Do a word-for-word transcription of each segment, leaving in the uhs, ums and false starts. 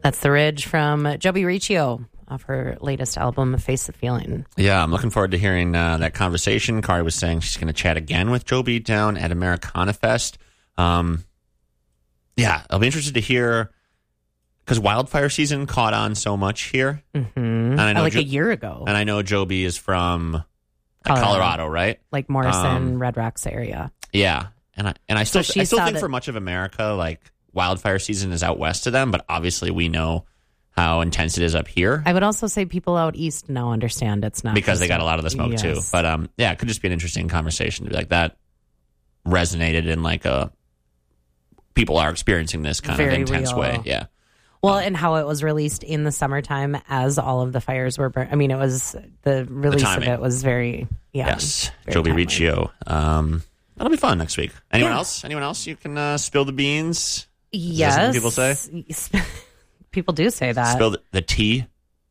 That's The Ridge from Joby Riccio off her latest album, Face the Feeling. Yeah, I'm looking forward to hearing uh, that conversation. Kari was saying she's going to chat again with Joby down at Americana Fest. Um, yeah, I'll be interested to hear, because wildfire season caught on so much here. Mm-hmm. And I know like jo- a year ago. And I know Joby is from Colorado, Colorado right? Like Morrison, um, Red Rocks area. Yeah, and I and I still So I still think that- for much of America, like wildfire season is out west of them, but obviously we know how intense it is up here. I would also say people out east now understand it's not. Because they got a lot of the smoke yes. too. But um, yeah, it could just be an interesting conversation to be like that resonated in like a people are experiencing this kind Very of intense real. way. Yeah. Well, and how it was released in the summertime as all of the fires were burnt. I mean, it was the release timing. of it was very yeah. Yes, very Joby timely. Riccio. Um, that'll be fun next week. Anyone Yeah. else? Anyone else? You can uh, spill the beans. Yes, Is that something people say? People do say that. Spill the, the tea.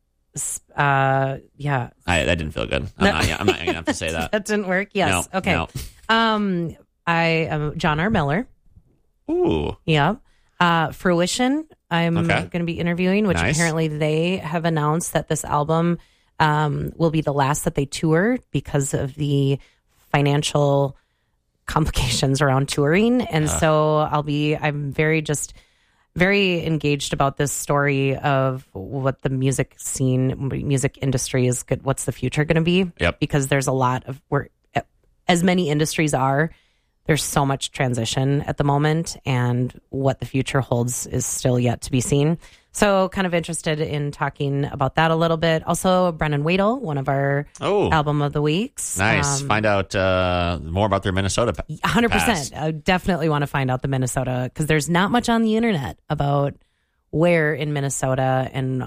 Uh, yeah, I, that didn't feel good. I'm No. not. I'm not gonna have to say that. that didn't work. Yes. No, okay. no. Um, I am John R. Miller. Ooh. Yeah. Uh, Fruition. I'm Okay. going to be interviewing, which Nice. apparently they have announced that this album um, will be the last that they tour because of the financial complications around touring. And Uh. so I'll be, I'm very just very engaged about this story of what the music scene, music industry is good. What's the future going to be? Yep. Because there's a lot of, we're, as many industries are, there's so much transition at the moment, and what the future holds is still yet to be seen. So kind of interested in talking about that a little bit. Also, Brennan Wadel, one of our Oh. album of the weeks. Nice. Um, Find out uh, more about their Minnesota. pa- one hundred percent. past. I definitely want to find out the Minnesota, because there's not much on the internet about where in Minnesota and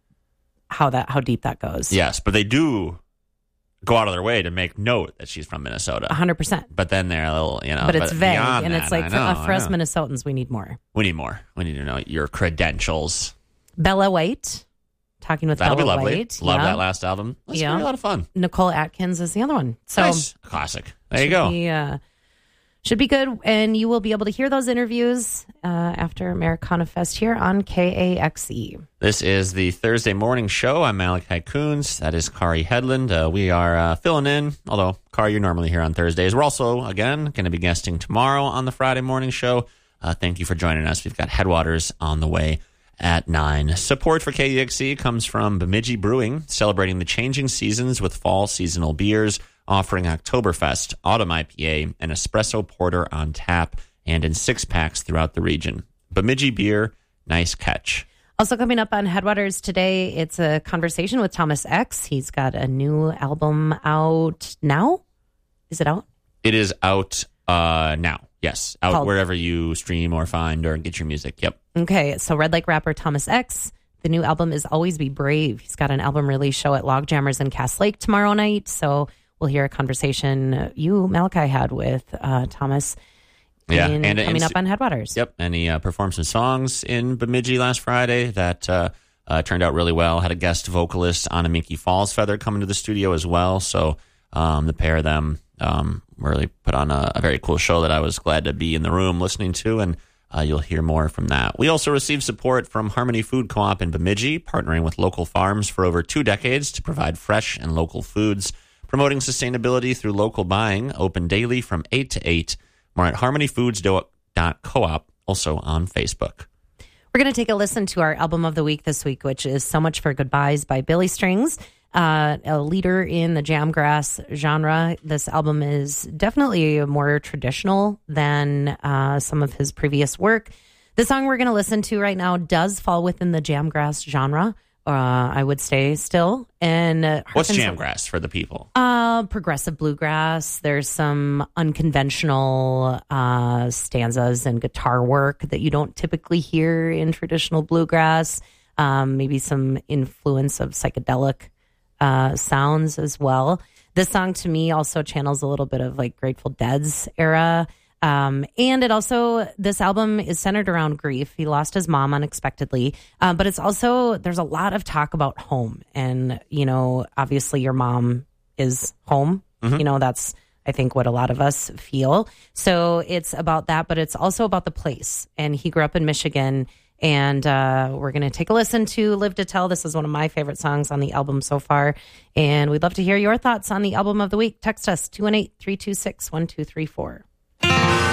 how that how deep that goes. Yes, but they do go out of their way to make note that she's from Minnesota. one hundred percent. But then they're a little, you know. But it's vague, beyond and that, it's like I for, know, uh, for I us know. Minnesotans, we need more. We need more. We need to know your credentials. Bella White, talking with That'll Bella be lovely. White. Love yeah. that last album. That's Yeah. gonna be a lot of fun. Nicole Atkins is the other one. So Nice. Classic. There you should go. Be, uh, should be good. And you will be able to hear those interviews uh, after Americana Fest here on K A X E. This is the Thursday morning show. I'm Malachi Coons. That is Kari Headland. Uh, we are uh, filling in, although, Kari, you're normally here on Thursdays. We're also, again, going to be guesting tomorrow on the Friday morning show. Uh, thank you for joining us. We've got Headwaters on the way at nine. Support for K E X E comes from Bemidji Brewing, celebrating the changing seasons with fall seasonal beers, offering Oktoberfest, Autumn I P A, and Espresso Porter on tap and in six-packs throughout the region. Bemidji Beer, nice catch. Also coming up on Headwaters today, it's a conversation with Thomas X. He's got a new album out now. Is it out? It is out uh, now. Yes, out Called- wherever you stream or find or get your music. Yep. Okay, so Red Lake rapper Thomas X. The new album is Always Be Brave. He's got an album release show at Log Jammers in Cass Lake tomorrow night. So we'll hear a conversation you, Malachi, had with uh, Thomas Yeah, in, and- coming and- up on Headwaters. Yep. And he uh, performed some songs in Bemidji last Friday that uh, uh, turned out really well. Had a guest vocalist, Anna Minky Falls Feather, come into the studio as well. So um, the pair of them um, really put on a, a very cool show that I was glad to be in the room listening to, and uh, you'll hear more from that. We also received support from Harmony Food Co-op in Bemidji, partnering with local farms for over two decades to provide fresh and local foods, promoting sustainability through local buying, open daily from eight to eight. More at harmony foods dot coop, also on Facebook. We're going to take a listen to our album of the week this week, which is So Much for Goodbyes by Billy Strings, uh, a leader in the jamgrass genre. This album is definitely more traditional than uh, some of his previous work. The song we're going to listen to right now does fall within the jamgrass genre, uh, I would say still. And uh, What's harkens- jamgrass for the people? Uh, progressive bluegrass. There's some unconventional uh, stanzas and guitar work that you don't typically hear in traditional bluegrass. Um, maybe some influence of psychedelic uh, sounds as well. This song to me also channels a little bit of like Grateful Dead's era. Um, and it also, this album is centered around grief. He lost his mom unexpectedly, uh, but it's also, there's a lot of talk about home. And, you know, obviously your mom is home. Mm-hmm. You know, that's, I think, what a lot of us feel. So it's about that, but it's also about the place. And he grew up in Michigan, And uh, we're going to take a listen to Live to Tell. This is one of my favorite songs on the album so far. And we'd love to hear your thoughts on the album of the week. Text us two one eight, three two six, one two three four.